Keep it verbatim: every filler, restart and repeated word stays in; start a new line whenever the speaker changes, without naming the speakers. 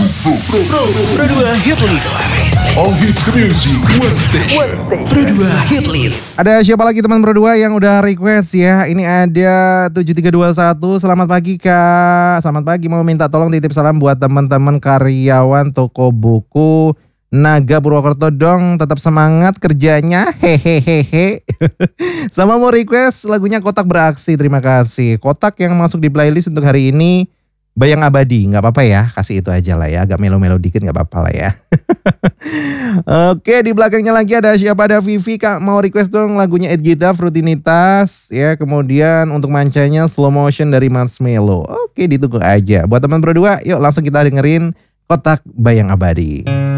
Pro, Pro dua Hit List.
All hits the music, one station.
Pro dua Hit List.
Ada siapa lagi teman Pro dua yang udah request ya? Ini ada tujuh tiga dua satu. Selamat pagi Kak. Selamat pagi, mau minta tolong titip salam buat teman-teman karyawan toko buku Naga Purwokerto dong. Tetap semangat kerjanya. Hehehehe. Sama mau request lagunya Kotak Beraksi. Terima kasih. Kotak yang masuk di playlist untuk hari ini Bayang Abadi. Gak apa-apa ya, kasih itu aja lah ya. Agak melo-melo dikit gak apa-apa lah ya. Oke, di belakangnya lagi ada siapa? Ada Vivi. Kak mau request dong lagunya Ed Gita, Rutinitas ya. Kemudian untuk mancanya Slow Motion dari Marshmello. Oke, ditunggu aja. Buat teman Pro dua, yuk langsung kita dengerin Kotak Bayang Abadi.